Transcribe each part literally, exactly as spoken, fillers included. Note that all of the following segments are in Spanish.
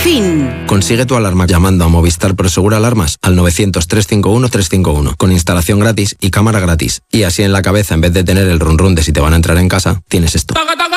fin. Consigue tu alarma llamando a Movistar Prosegur Alarmas al novecientos, trescientos cincuenta y uno, trescientos cincuenta y uno, con instalación gratis y cámara gratis. Y así en la cabeza, en vez de tener el run run de si te van a entrar en casa, tienes esto.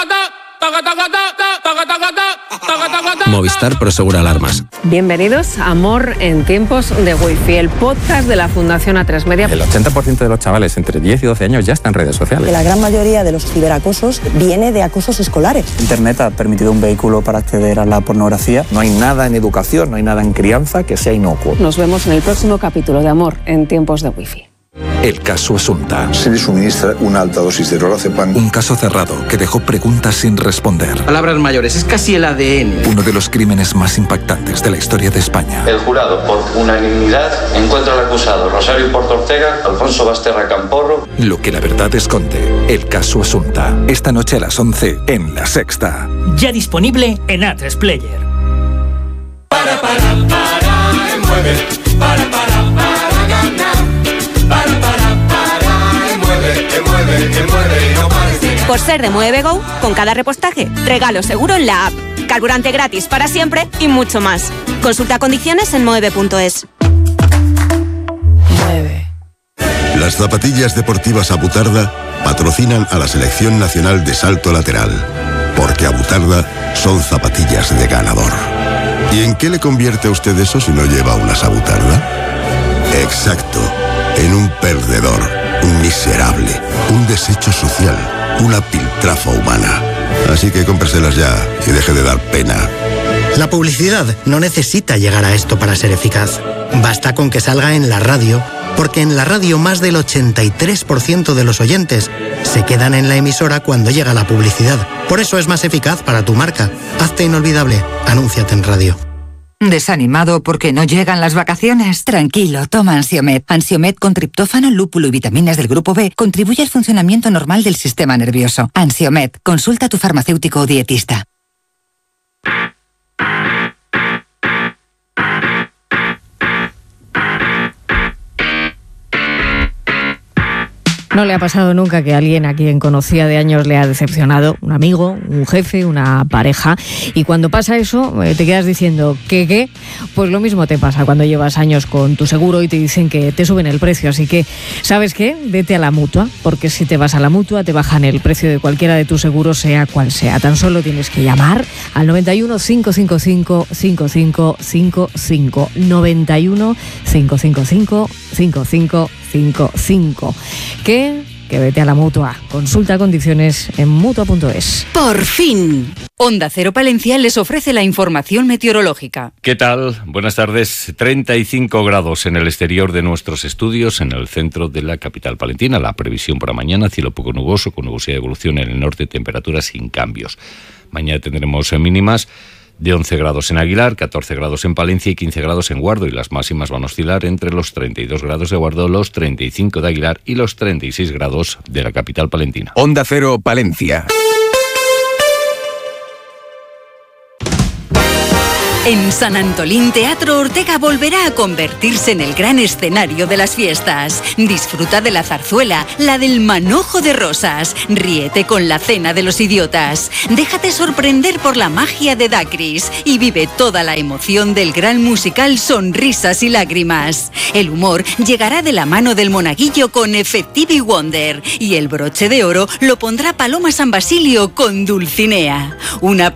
Movistar Prosegur Alarmas. Bienvenidos a Amor en tiempos de Wi-Fi, el podcast de la Fundación A tres Media. El ochenta por ciento de los chavales entre diez y doce años ya están en redes sociales. Que la gran mayoría de los ciberacosos viene de acosos escolares. Internet ha permitido un vehículo para acceder a la pornografía. No hay nada en educación, no hay nada en crianza que sea inocuo. Nos vemos en el próximo capítulo de Amor en tiempos de Wi-Fi. El caso Asunta. Se le suministra una alta dosis de clorocepam. Un caso cerrado que dejó preguntas sin responder. Palabras mayores, es casi el A D N. Uno de los crímenes más impactantes de la historia de España. El jurado, por unanimidad, encuentra al acusado Rosario Porto Ortega, Alfonso Basterra Camporro. Lo que la verdad esconde. El caso Asunta. Esta noche a las once en La Sexta. Ya disponible en A tres Player. Para, para, para, mueve. Para, para, para ganar. Para, para, para, mueve, que mueve, que mueve y no pares de ganar. Por ser de Mueve Go, con cada repostaje, regalo seguro en la app, carburante gratis para siempre y mucho más. Consulta condiciones en mueve punto es. Mueve. Las zapatillas deportivas Abutarda patrocinan a la Selección Nacional de Salto Lateral, porque Abutarda son zapatillas de ganador. ¿Y en qué le convierte a usted eso si no lleva unas Abutarda? Exacto. En un perdedor, un miserable, un desecho social, una piltrafa humana. Así que cómpreselas ya y deje de dar pena. La publicidad no necesita llegar a esto para ser eficaz. Basta con que salga en la radio, porque en la radio más del ochenta y tres por ciento de los oyentes se quedan en la emisora cuando llega la publicidad. Por eso es más eficaz para tu marca. Hazte inolvidable. Anúnciate en radio. ¿Desanimado porque no llegan las vacaciones? Tranquilo, toma Ansiomed. Ansiomed con triptófano, lúpulo y vitaminas del grupo B contribuye al funcionamiento normal del sistema nervioso. Ansiomed, consulta a tu farmacéutico o dietista. No le ha pasado nunca que alguien a quien conocía de años le ha decepcionado, un amigo, un jefe, una pareja, y cuando pasa eso eh, te quedas diciendo ¿qué qué? Pues lo mismo te pasa cuando llevas años con tu seguro y te dicen que te suben el precio, así que ¿sabes qué? Vete a la Mutua, porque si te vas a la Mutua te bajan el precio de cualquiera de tus seguros, sea cual sea. Tan solo tienes que llamar al noventa y uno, cinco cinco cinco, cinco cinco cinco cinco, noventa y uno, cinco cinco cinco, cinco cinco cinco cinco. ¿Qué? Que vete a la Mutua. Consulta condiciones en mutua punto es. Por fin. Onda Cero Palencia les ofrece la información meteorológica. ¿Qué tal? Buenas tardes. treinta y cinco grados en el exterior de nuestros estudios, en el centro de la capital palentina. La previsión para mañana, cielo poco nuboso, con nubosidad de evolución en el norte, temperaturas sin cambios. Mañana tendremos mínimas de once grados en Aguilar, catorce grados en Palencia y quince grados en Guardo, y las máximas van a oscilar entre los treinta y dos grados de Guardo, los treinta y cinco de Aguilar y los treinta y seis grados de la capital palentina. Onda Cero Palencia. En San Antolín, Teatro Ortega volverá a convertirse en el gran escenario de las fiestas. Disfruta de la zarzuela, la del manojo de rosas. Ríete con la cena de los idiotas. Déjate sorprender por la magia de Dacris y vive toda la emoción del gran musical Sonrisas y Lágrimas. El humor llegará de la mano del monaguillo con Effective Wonder y el broche de oro lo pondrá Paloma San Basilio con Dulcinea. Una